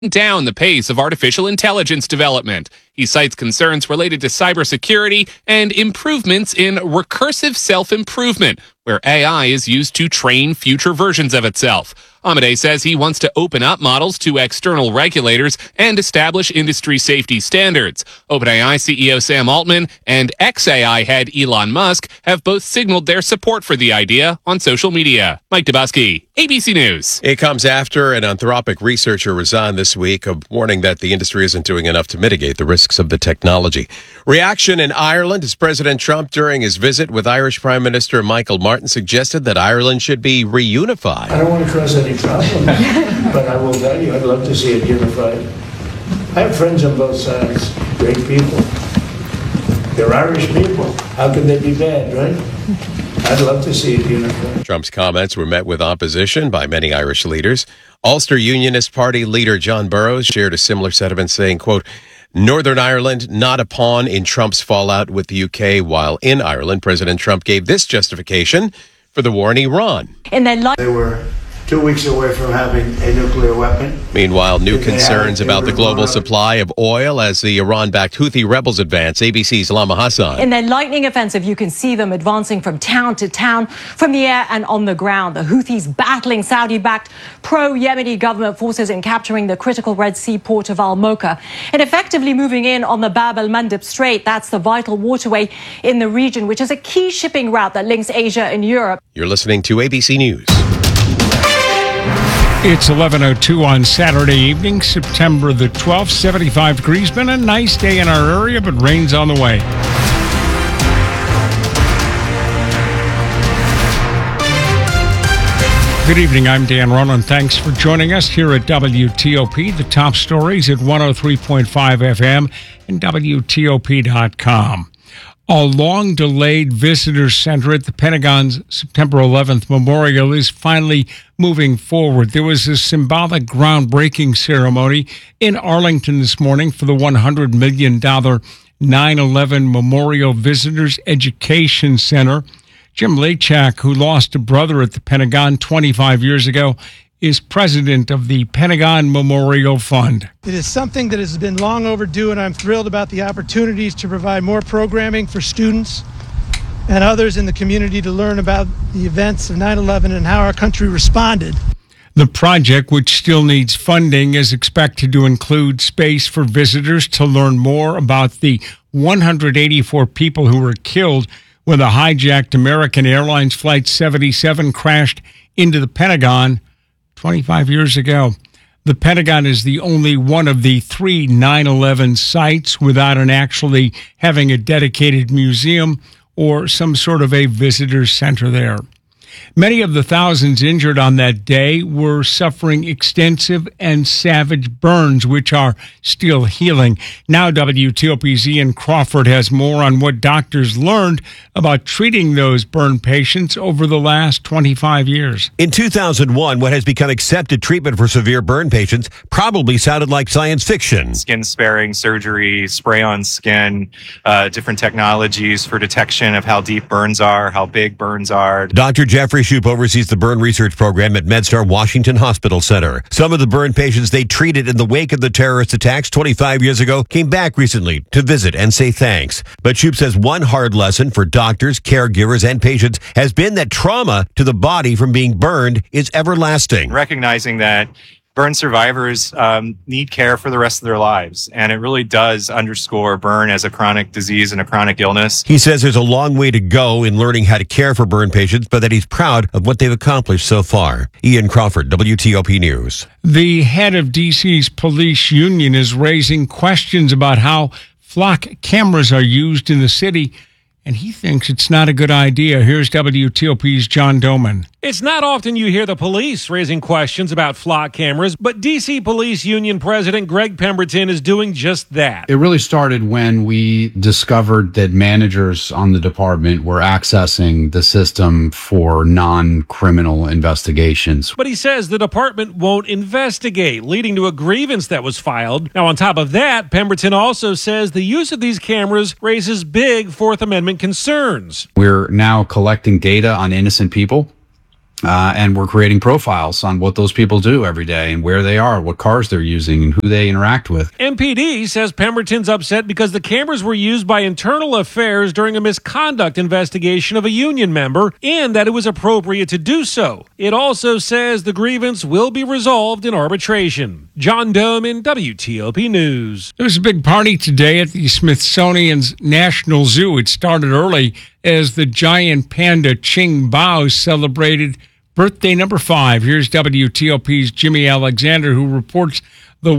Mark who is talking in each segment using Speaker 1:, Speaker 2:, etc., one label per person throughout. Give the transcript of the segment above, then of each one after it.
Speaker 1: down the pace of artificial intelligence development. He cites concerns related to cybersecurity and improvements in recursive self-improvement, where AI is used to train future versions of itself. Amade says he wants to open up models to external regulators and establish industry safety standards. OpenAI CEO Sam Altman and xAI head Elon Musk have both signaled their support for the idea on social media. Mike Dubusky, ABC News.
Speaker 2: It comes after an Anthropic researcher resigned this week, warning that the industry isn't doing enough to mitigate the risks of the technology. Reaction in Ireland as President Trump, during his visit with Irish Prime Minister Michael Martin, suggested that Ireland should be reunified.
Speaker 3: I don't want to cause any problems, but I will tell you, I'd love to see it unified. I have friends on both sides, great people. They're Irish people. How could they be bad, right? I'd love to see it unified.
Speaker 2: Trump's comments were met with opposition by many Irish leaders. Ulster Unionist Party leader John Burrows shared a similar sentiment, saying, quote, Northern Ireland not a pawn in Trump's fallout with the UK, while in Ireland, President Trump gave this justification for the war in Iran.
Speaker 3: They were 2 weeks away from having a nuclear weapon.
Speaker 2: Meanwhile, new concerns about the global supply of oil as the Iran-backed Houthi rebels advance. ABC's Lama Hassan.
Speaker 4: In their lightning offensive, you can see them advancing from town to town, from the air and on the ground. The Houthis battling Saudi-backed pro-Yemeni government forces in capturing the critical Red Sea port of Al-Mocha and effectively moving in on the Bab el-Mandeb Strait. That's the vital waterway in the region, which is a key shipping route that links Asia and Europe.
Speaker 2: You're listening to ABC News.
Speaker 5: It's 11:02 on Saturday evening, September the 12th, 75 degrees. Been a nice day in our area, but rain's on the way. Good evening, I'm Dan Ronan. Thanks for joining us here at WTOP. The top stories at 103.5 FM and WTOP.com. A long-delayed visitor center at the Pentagon's September 11th memorial is finally moving forward. There was a symbolic groundbreaking ceremony in Arlington this morning for the $100 million 9/11 Memorial Visitors Education Center. Jim Lachak, who lost a brother at the Pentagon 25 years ago, is president of the Pentagon Memorial Fund.
Speaker 6: It is something that has been long overdue, and I'm thrilled about the opportunities to provide more programming for students and others in the community to learn about the events of 9/11 and how our country responded.
Speaker 5: The project, which still needs funding, is expected to include space for visitors to learn more about the 184 people who were killed when a hijacked American Airlines Flight 77 crashed into the Pentagon 25 years ago. The Pentagon is the only one of the 3 9/11 sites without actually having a dedicated museum or some sort of a visitor center there. Many of the thousands injured on that day were suffering extensive and savage burns, which are still healing. Now WTOP's Ian Crawford has more on what doctors learned about treating those burn patients over the last 25 years.
Speaker 7: In 2001, what has become accepted treatment for severe burn patients probably sounded like science fiction.
Speaker 8: Skin sparing surgery, spray on skin, different technologies for detection of how deep burns are, how big burns are.
Speaker 7: Dr. Jeffrey Shoup oversees the burn research program at MedStar Washington Hospital Center. Some of the burn patients they treated in the wake of the terrorist attacks 25 years ago came back recently to visit and say thanks. But Shoup says one hard lesson for doctors, caregivers, and patients has been that trauma to the body from being burned is everlasting.
Speaker 8: Recognizing that burn survivors need care for the rest of their lives. And it really does underscore burn as a chronic disease and a chronic illness.
Speaker 7: He says there's a long way to go in learning how to care for burn patients, but that he's proud of what they've accomplished so far. Ian Crawford, WTOP News.
Speaker 5: The head of D.C.'s police union is raising questions about how flock cameras are used in the city, and he thinks it's not a good idea. Here's WTOP's John Doman.
Speaker 9: It's not often you hear the police raising questions about flock cameras, but D.C. Police Union President Greg Pemberton is doing just that.
Speaker 10: It really started when we discovered that managers on the department were accessing the system for non-criminal investigations.
Speaker 9: But he says the department won't investigate, leading to a grievance that was filed. Now, on top of that, Pemberton also says the use of these cameras raises big Fourth Amendment concerns.
Speaker 10: We're now collecting data on innocent people. And we're creating profiles on what those people do every day and where they are, what cars they're using, and who they interact with.
Speaker 9: MPD says Pemberton's upset because the cameras were used by Internal Affairs during a misconduct investigation of a union member and that it was appropriate to do so. It also says the grievance will be resolved in arbitration. John Doman, WTOP News.
Speaker 5: There was a big party today at the Smithsonian's National Zoo. It started early as the giant panda Qing Bao celebrated birthday number 5. Here's WTOP's Jimmy Alexander, who reports the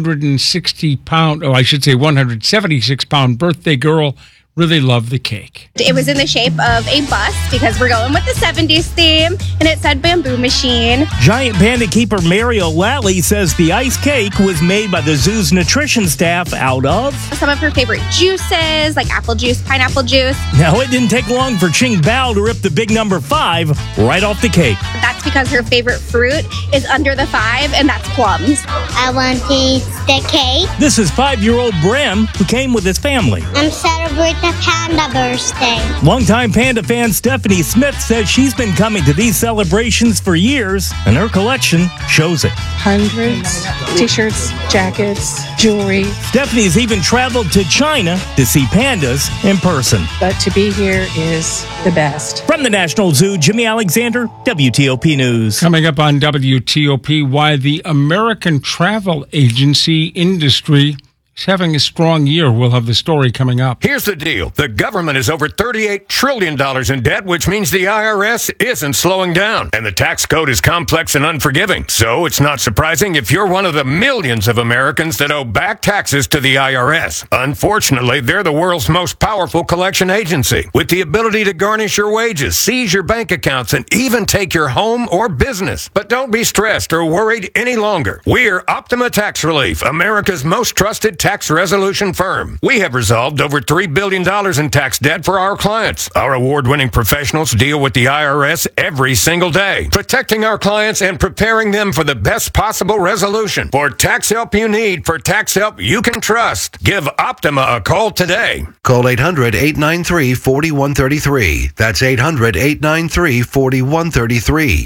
Speaker 5: 176-pound birthday girl really loved the cake.
Speaker 11: It was in the shape of a bus because we're going with the 70s theme, and it said bamboo machine.
Speaker 12: Giant panda keeper Mary O'Lally says the ice cake was made by the zoo's nutrition staff out of
Speaker 11: some of her favorite juices, like apple juice, pineapple juice.
Speaker 12: Now, it didn't take long for Qing Bao to rip the big number 5 right off the cake.
Speaker 11: That's because her favorite fruit is under the 5, and that's plums.
Speaker 13: I want to eat the cake.
Speaker 12: This is 5-year-old Brem, who came with his family.
Speaker 13: I'm celebrating the panda birthday.
Speaker 12: Longtime panda fan Stephanie Smith says she's been coming to these celebrations for years, and her collection shows it.
Speaker 14: Hundreds, t-shirts, jackets, jewelry.
Speaker 12: Stephanie's even traveled to China to see pandas in person.
Speaker 14: But to be here is the best.
Speaker 12: From the National Zoo, Jimmy Alexander, WTOP News.
Speaker 5: Coming up on WTOP, why the American travel agency industry is having a strong year. We'll have the story coming up.
Speaker 15: Here's the deal. The government is over $38 trillion in debt, which means the IRS isn't slowing down. And the tax code is complex and unforgiving. So it's not surprising if you're one of the millions of Americans that owe back taxes to the IRS. Unfortunately, they're the world's most powerful collection agency, with the ability to garnish your wages, seize your bank accounts, and even take your home or business. But don't be stressed or worried any longer. We're Optima Tax Relief, America's most trusted tax resolution firm. We have resolved over $3 billion in tax debt for our clients. Our award-winning professionals deal with the IRS every single day, protecting our clients and preparing them for the best possible resolution. For tax help you need, for tax help you can trust, give Optima a call today.
Speaker 16: Call 800-893-4133. That's 800-893-4133.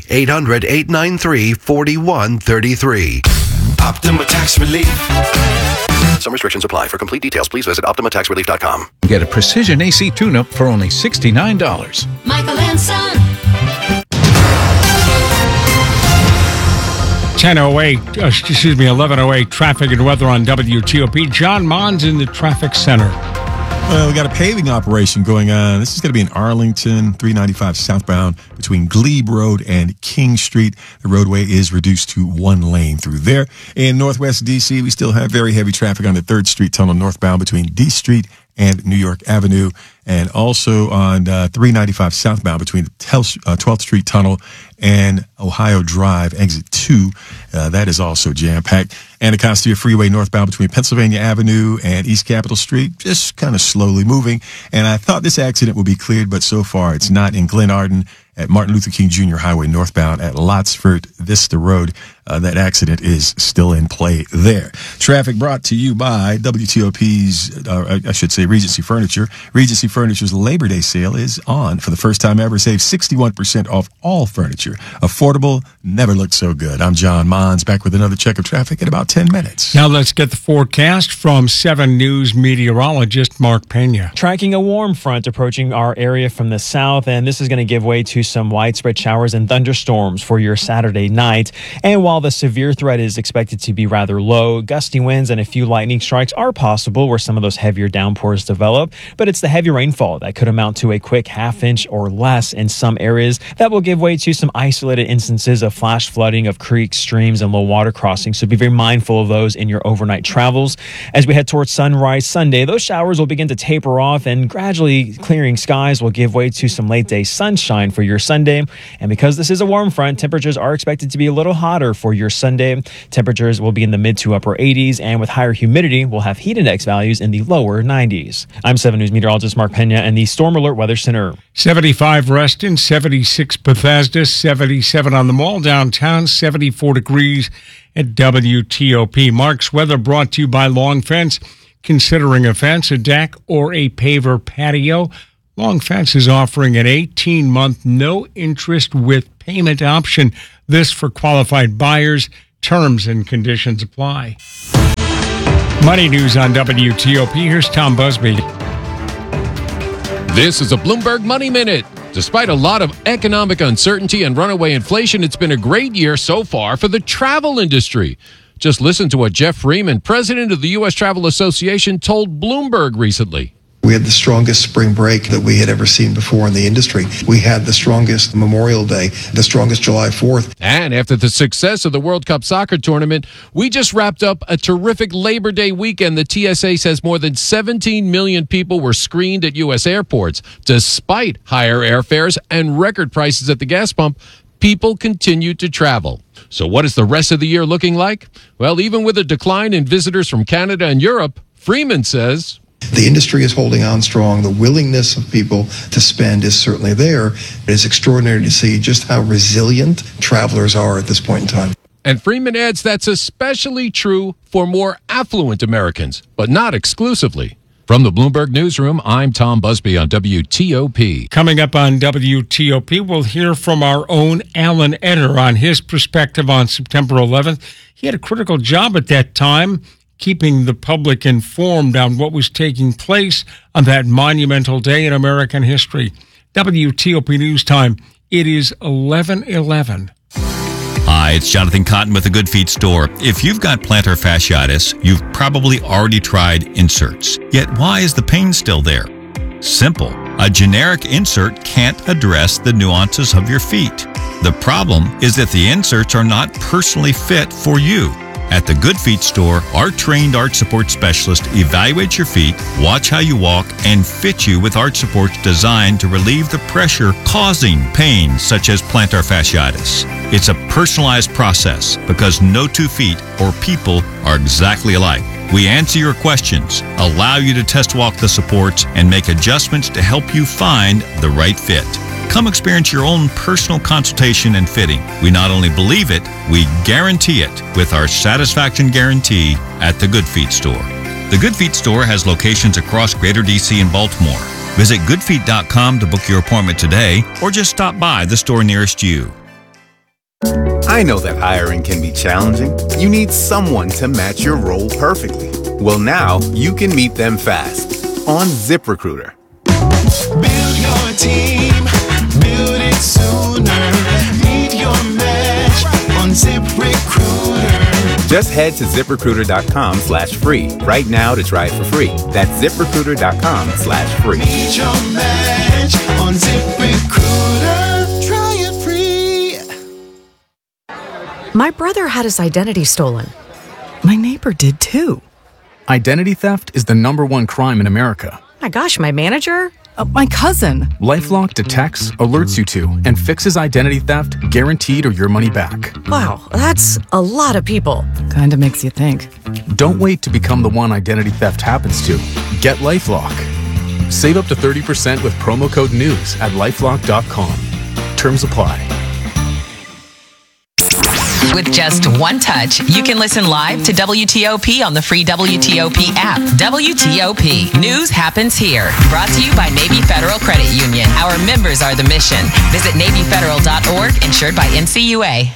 Speaker 16: 800-893-4133.
Speaker 17: Optima Tax Relief.
Speaker 16: Some restrictions apply. For complete details, please visit OptimaTaxRelief.com.
Speaker 18: Get a precision AC tune-up for only $69.
Speaker 19: Michael and Son.
Speaker 5: 11:08 traffic and weather on WTOP. John Mons in the traffic center.
Speaker 20: Well, we got a paving operation going on. This is going to be in Arlington, 395 southbound between Glebe Road and King Street. The roadway is reduced to one lane through there. In Northwest D.C., we still have very heavy traffic on the 3rd Street Tunnel northbound between D Street and New York Avenue, and also on 395 southbound between the 12th Street Tunnel and Ohio Drive, exit 2. That is also jam-packed. Anacostia Freeway northbound between Pennsylvania Avenue and East Capitol Street, just kind of slowly moving. And I thought this accident would be cleared, but so far it's not. In Glen Arden at Martin Luther King Jr. Highway northbound at Lotsford Vista Road, that accident is still in play there. Traffic brought to you by WTOP's, I should say Regency Furniture. Regency Furniture's Labor Day sale is on. For the first time ever, save 61% off all furniture. Affordable, never looked so good. I'm John Mons, back with another check of traffic in about 10 minutes.
Speaker 5: Now let's get the forecast from 7 News meteorologist Mark Pena.
Speaker 21: Tracking a warm front approaching our area from the south, and this is going to give way to some widespread showers and thunderstorms for your Saturday night. And while the severe threat is expected to be rather low, gusty winds and a few lightning strikes are possible where some of those heavier downpours develop, but it's the heavy rainfall that could amount to a quick half-inch or less in some areas that will give way to some isolated instances of flash flooding of creeks, streams, and low water crossings. So be very mindful of those in your overnight travels. As we head towards sunrise Sunday, those showers will begin to taper off, and gradually clearing skies will give way to some late day sunshine for your Sunday. And because this is a warm front, temperatures are expected to be a little hotter for your Sunday. Temperatures will be in the mid to upper 80s, and with higher humidity, we'll have heat index values in the lower 90s. I'm 7 News meteorologist Mark Pena and the Storm Alert Weather Center.
Speaker 5: 75 Reston, 76 Bethesda, 77 on the Mall downtown, 74 degrees at WTOP. Mark's weather brought to you by Long Fence. Considering a fence, a deck, or a paver patio, Long Fence is offering an 18-month no-interest with payment option. This for qualified buyers. Terms and conditions apply. Money news on WTOP. Here's Tom Busby.
Speaker 19: This is a Bloomberg Money Minute. Despite a lot of economic uncertainty and runaway inflation, it's been a great year so far for the travel industry. Just listen to what Jeff Freeman, president of the U.S. Travel Association, told Bloomberg recently.
Speaker 22: We had the strongest spring break that we had ever seen before in the industry. We had the strongest Memorial Day, the strongest July 4th.
Speaker 19: And after the success of the World Cup soccer tournament, we just wrapped up a terrific Labor Day weekend. The TSA says more than 17 million people were screened at U.S. airports. Despite higher airfares and record prices at the gas pump, people continued to travel. So what is the rest of the year looking like? Well, even with a decline in visitors from Canada and Europe, Freeman says,
Speaker 22: the industry is holding on strong. The willingness of people to spend is certainly there. It is extraordinary to see just how resilient travelers are at this point in time.
Speaker 19: And Freeman adds that's especially true for more affluent Americans, but not exclusively. From the Bloomberg Newsroom, I'm Tom Busby on WTOP.
Speaker 5: Coming up on WTOP, we'll hear from our own Alan Eder on his perspective on September 11th. He had a critical job at that time, keeping the public informed on what was taking place on that monumental day in American history. WTOP News Time. It is 11:11.
Speaker 23: Hi, it's Jonathan Cotton with the Good Feet store. If you've got plantar fasciitis, you've probably already tried inserts. Yet why is the pain still there? Simple. A generic insert can't address the nuances of your feet. The problem is that the inserts are not personally fit for you. At the Good Feet store, our trained arch support specialist evaluates your feet, watch how you walk, and fit you with arch supports designed to relieve the pressure causing pain such as plantar fasciitis. It's a personalized process because no two feet or people are exactly alike. We answer your questions, allow you to test walk the supports, and make adjustments to help you find the right fit. Come experience your own personal consultation and fitting. We not only believe it, we guarantee it with our satisfaction guarantee at the Good Feet store. The Good Feet store has locations across Greater DC and Baltimore. Visit goodfeet.com to book your appointment today or just stop by the store nearest you.
Speaker 24: I know that hiring can be challenging. You need someone to match your role perfectly. Well, now you can meet them fast on ZipRecruiter.
Speaker 17: Build your team, build it sooner. Meet your match on ZipRecruiter.
Speaker 24: Just head to ZipRecruiter.com/free right now to try it for free. That's ZipRecruiter.com/free.
Speaker 17: Meet your match on ZipRecruiter. Try it free.
Speaker 25: My brother had his identity stolen. My neighbor did too.
Speaker 26: Identity theft is the #1 crime in America.
Speaker 25: My gosh, my manager? My cousin.
Speaker 26: LifeLock detects, alerts you to, and fixes identity theft guaranteed or your money back.
Speaker 25: Wow, that's a lot of people. Kinda makes you think.
Speaker 26: Don't wait to become the one identity theft happens to. Get LifeLock. Save up to 30% with promo code NEWS at LifeLock.com. Terms apply.
Speaker 27: With just one touch, you can listen live to WTOP on the free WTOP app. WTOP. News happens here. Brought to you by Navy Federal Credit Union. Our members are the mission. Visit NavyFederal.org, insured by NCUA.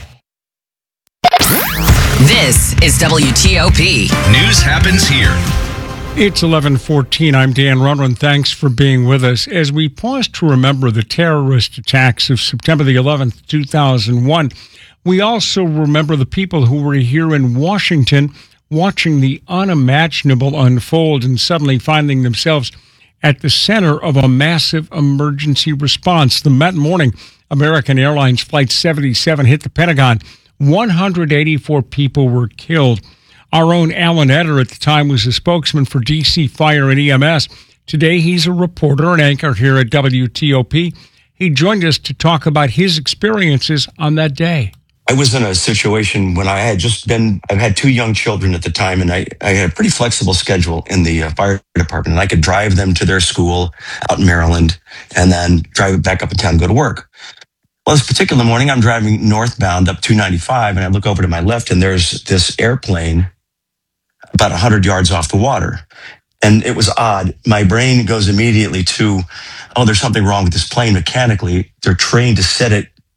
Speaker 27: This is WTOP. News happens here.
Speaker 5: It's 11:14. I'm Dan Rundgren. Thanks for being with us. As we pause to remember the terrorist attacks of September the 11th, 2001, we also remember the people who were here in Washington watching the unimaginable unfold and suddenly finding themselves at the center of a massive emergency response. The Met morning, American Airlines Flight 77 hit the Pentagon. 184 people were killed. Our own Alan Eder at the time was a spokesman for D.C. Fire and EMS. Today, he's a reporter and anchor here at WTOP. He joined us to talk about his experiences on that day.
Speaker 28: I was in a situation when I had I've had 2 young children at the time, and I had a pretty flexible schedule in the fire department, and I could drive them to their school out in Maryland and then drive back up in town and go to work. Well, this particular morning, I'm driving northbound up 295, and I look over to my left, and there's this airplane about 100 yards off the water. And it was odd. My brain goes immediately to, oh, there's something wrong with this plane mechanically. They're trained to set it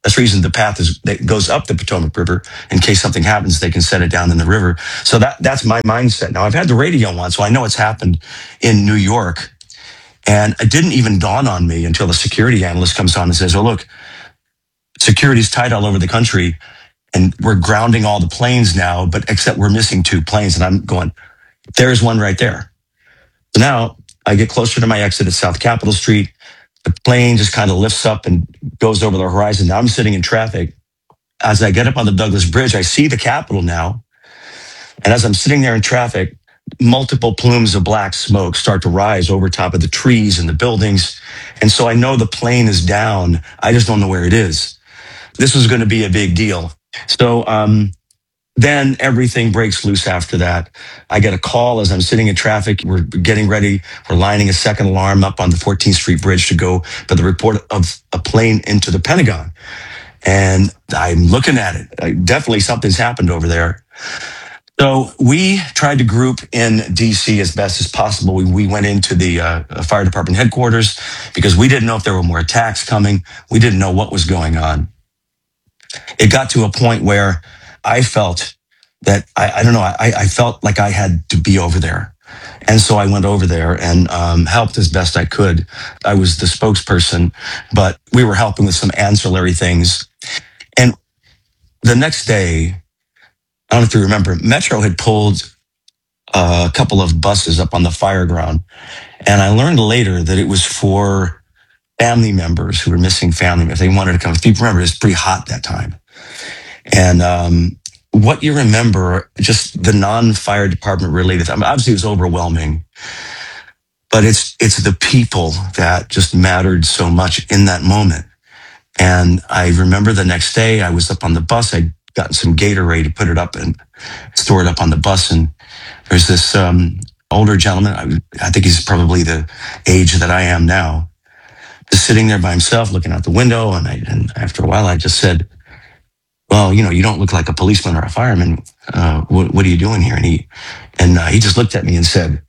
Speaker 28: That's the reason the path that goes up the Potomac River. In case something happens, they can set it down in the river. So that's my mindset. Now, I've had the radio on, so I know it's happened in New York. And it didn't even dawn on me until the security analyst comes on and says, oh, look, security's tight all over the country, and we're grounding all the planes now, but except we're missing 2 planes. And I'm going, there's one right there. So now I get closer to my exit at South Capitol Street. The plane just kind of lifts up and goes over the horizon. Now I'm sitting in traffic. As I get up on the Douglas Bridge, I see the Capitol now. And as I'm sitting there in traffic, multiple plumes of black smoke start to rise over top of the trees and the buildings. And so I know the plane is down. I just don't know where it is. This was going to be a big deal. So then everything breaks loose after that. I get a call as I'm sitting in traffic. We're getting ready. We're lining a second alarm up on the 14th Street Bridge to go for the report of a plane into the Pentagon. And I'm looking at it. Definitely something's happened over there. So we tried to group in DC as best as possible. We went into the fire department headquarters because we didn't know if there were more attacks coming. We didn't know what was going on. It got to a point where I felt that, I don't know, I felt like I had to be over there. And so I went over there and helped as best I could. I was the spokesperson, but we were helping with some ancillary things. And the next day, I don't know if you remember, Metro had pulled a couple of buses up on the fire ground. And I learned later that it was for family members who were missing family members. They wanted to come. If you remember, it was pretty hot that time. And what you remember, just the non-fire department related, I mean, obviously it was overwhelming, but it's the people that just mattered so much in that moment. And I remember the next day I was up on the bus. I'd gotten some Gatorade to put it up and store it up on the bus. And there's this older gentleman. I think he's probably the age that I am now, just sitting there by himself, looking out the window. And after a while, I just said, well, you don't look like a policeman or a fireman. What are you doing here? And he just looked at me and said,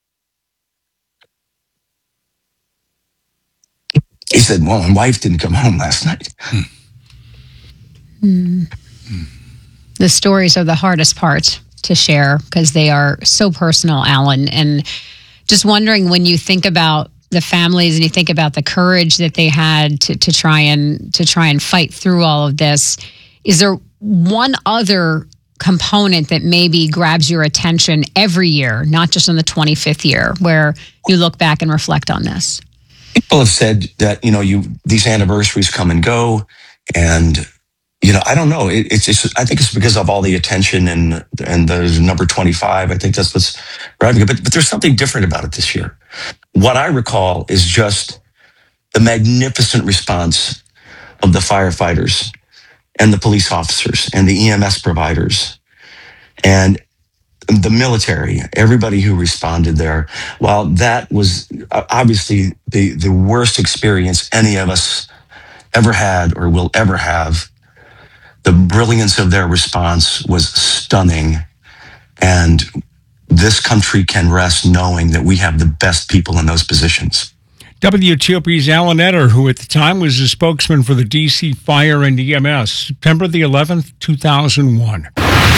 Speaker 28: well, my wife didn't come home last night.
Speaker 1: The stories are the hardest part to share because they are so personal, Alan. And just wondering, when you think about the families and you think about the courage that they had to try and fight through all of this, is there one other component that maybe grabs your attention every year, not just in the 25th year, where you look back and reflect on this?
Speaker 28: People have said that, these anniversaries come and go. And, I don't know. I think it's because of all the attention and the number 25. I think that's what's driving it. But there's something different about it this year. What I recall is just the magnificent response of the firefighters and the police officers and the EMS providers and the military, everybody who responded there. While that was obviously the worst experience any of us ever had or will ever have, the brilliance of their response was stunning. And this country can rest knowing that we have the best people in those positions.
Speaker 5: WTOP's Alan Etter, who at the time was the spokesman for the D.C. Fire and EMS, September the 11th, 2001.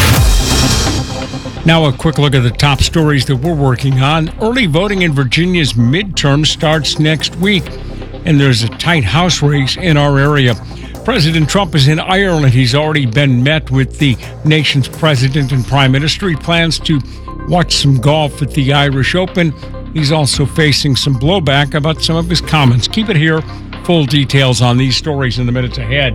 Speaker 5: Now a quick look at the top stories that we're working on. Early voting in Virginia's midterm starts next week, and there's a tight House race in our area. President Trump is in Ireland. He's already been met with the nation's president and prime minister. He plans to watch some golf at the Irish Open. He's also facing some blowback about some of his comments. Keep it here. Full details on these stories in the minutes ahead.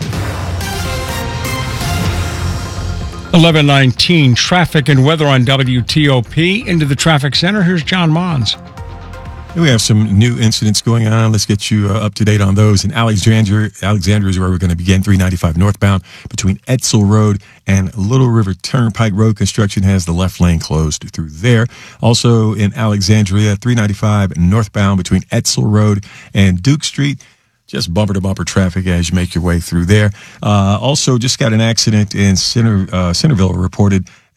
Speaker 5: 11:19, traffic and weather on WTOP. Into the traffic center, here's John Mons.
Speaker 20: We have some new incidents going on. Let's get you up to date on those. In Alexandria is where we're going to begin. 395 northbound between Etzel Road and Little River Turnpike Road. Construction has the left lane closed through there. Also in Alexandria, 395 northbound between Etzel Road and Duke Street. Just bumper-to-bumper traffic as you make your way through there. Also, just got an accident in Centerville reported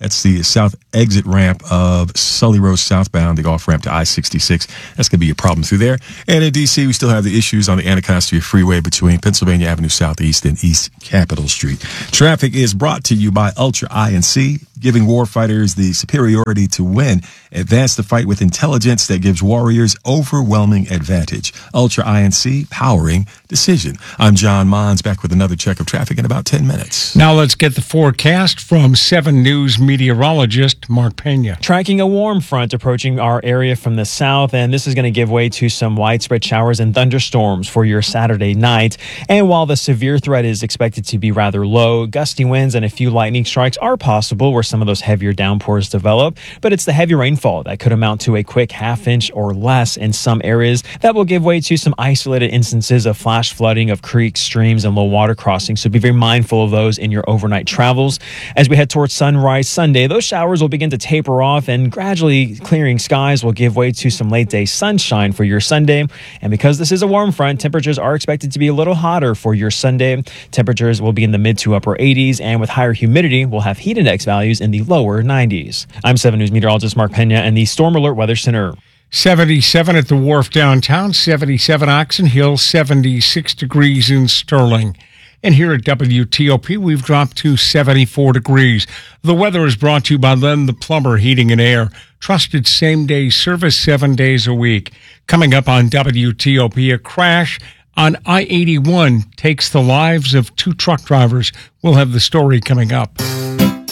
Speaker 20: That's the south exit ramp of Sully Road southbound, the off ramp to I-66. That's going to be a problem through there. And in D.C., we still have the issues on the Anacostia Freeway between Pennsylvania Avenue Southeast and East Capitol Street. Traffic is brought to you by Ultra INC, giving warfighters the superiority to win. Advance the fight with intelligence that gives warriors overwhelming advantage. Ultra INC, powering decision. I'm John Mons, back with another check of traffic in about 10 minutes.
Speaker 5: Now let's get the forecast from 7 News meteorologist Mark Pena.
Speaker 21: Tracking a warm front approaching our area from the south, and this is going to give way to some widespread showers and thunderstorms for your Saturday night. And while the severe threat is expected to be rather low, gusty winds and a few lightning strikes are possible where some of those heavier downpours develop, but it's the heavy rainfall that could amount to a quick half-inch or less in some areas that will give way to some isolated instances of flash flooding of creeks, streams, and low water crossings. So be very mindful of those in your overnight travels. As we head towards sunrise Sunday, those showers will begin to taper off, and gradually clearing skies will give way to some late-day sunshine for your Sunday. And because this is a warm front, temperatures are expected to be a little hotter for your Sunday. Temperatures will be in the mid to upper 80s, and with higher humidity, we'll have heat index values in the lower 90s. I'm 7 News meteorologist Mark Pena and the Storm Alert Weather Center.
Speaker 5: 77 at the Wharf downtown, 77 Oxon Hill, 76 degrees in Sterling. And here at WTOP, we've dropped to 74 degrees. The weather is brought to you by Len the Plumber Heating and Air. Trusted same-day service 7 days a week. Coming up on WTOP, a crash on I-81 takes the lives of 2 truck drivers. We'll have the story coming up.